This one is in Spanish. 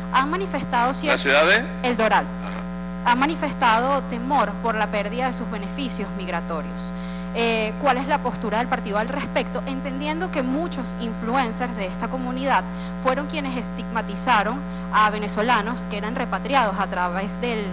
han manifestado ¿La ciudad de? El Doral. Ajá. Han manifestado temor por la pérdida de sus beneficios migratorios. ¿Cuál es la postura del partido al respecto? Entendiendo que muchos influencers de esta comunidad fueron quienes estigmatizaron a venezolanos que eran repatriados a través del